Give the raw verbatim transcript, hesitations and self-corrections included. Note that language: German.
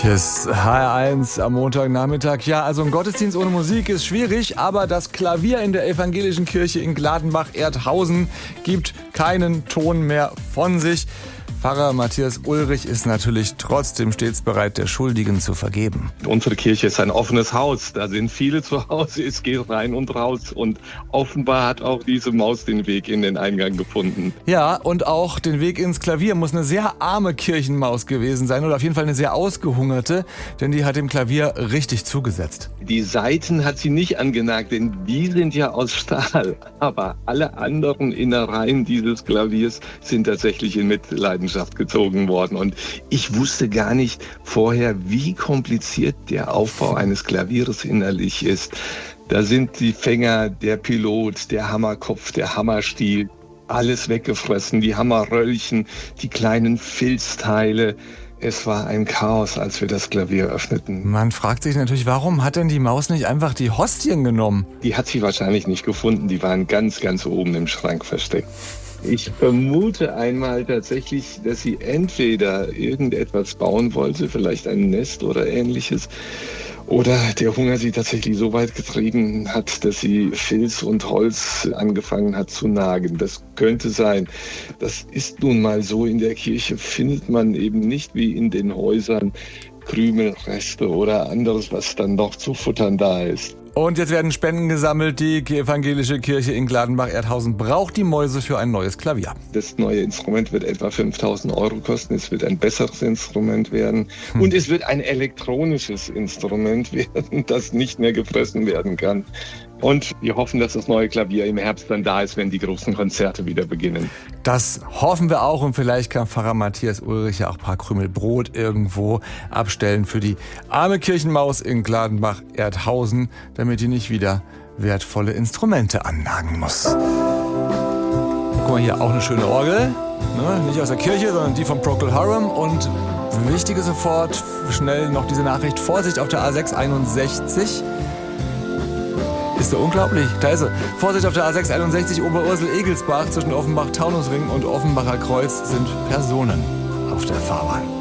Hier ist H R eins am Montagnachmittag. Ja, also ein Gottesdienst ohne Musik ist schwierig, aber das Klavier in der evangelischen Kirche in Gladenbach-Erdhausen gibt keinen Ton mehr von sich. Pfarrer Matthias Ulrich ist natürlich trotzdem stets bereit, der Schuldigen zu vergeben. Unsere Kirche ist ein offenes Haus. Da sind viele zu Hause. Es geht rein und raus. Und offenbar hat auch diese Maus den Weg in den Eingang gefunden. Ja, und auch den Weg ins Klavier muss eine sehr arme Kirchenmaus gewesen sein. Oder auf jeden Fall eine sehr ausgehungerte. Denn die hat dem Klavier richtig zugesetzt. Die Saiten hat sie nicht angenagt, denn die sind ja aus Stahl. Aber alle anderen Innereien dieses Klaviers sind tatsächlich in Mitleidenschaft gezogen worden. Und ich wusste gar nicht vorher, wie kompliziert der Aufbau eines Klaviers innerlich ist. Da sind die Fänger, der Pilot, der Hammerkopf, der Hammerstiel, alles weggefressen, die Hammerröllchen, die kleinen Filzteile. Es war ein Chaos, als wir das Klavier öffneten. Man fragt sich natürlich, warum hat denn die Maus nicht einfach die Hostien genommen? Die hat sie wahrscheinlich nicht gefunden. Die waren ganz, ganz oben im Schrank versteckt. Ich vermute einmal tatsächlich, dass sie entweder irgendetwas bauen wollte, vielleicht ein Nest oder ähnliches, oder der Hunger sie tatsächlich so weit getrieben hat, dass sie Filz und Holz angefangen hat zu nagen. Das könnte sein. Das ist nun mal so. In der Kirche findet man eben nicht wie in den Häusern Krümelreste oder anderes, was dann noch zu futtern da ist. Und jetzt werden Spenden gesammelt. Die evangelische Kirche in Gladenbach-Erdhausen braucht die Mäuse für ein neues Klavier. Das neue Instrument wird etwa fünftausend Euro kosten. Es wird ein besseres Instrument werden. Hm. Und es wird ein elektronisches Instrument werden, das nicht mehr gefressen werden kann. Und wir hoffen, dass das neue Klavier im Herbst dann da ist, wenn die großen Konzerte wieder beginnen. Das hoffen wir auch. Und vielleicht kann Pfarrer Matthias Ulrich ja auch ein paar Krümel Brot irgendwo abstellen für die arme Kirchenmaus in Gladenbach-Erdhausen, damit die nicht wieder wertvolle Instrumente annagen muss. Guck mal hier, auch eine schöne Orgel. Ne? Nicht aus der Kirche, sondern die von Procol Harum. Und wichtige sofort, schnell noch diese Nachricht. Vorsicht auf der A sechs einundsechzig. Ist so unglaublich. Da ist sie. Vorsicht auf der A sechs einundsechzig Oberursel-Egelsbach zwischen Offenbach-Taunusring und Offenbacher Kreuz sind Personen auf der Fahrbahn.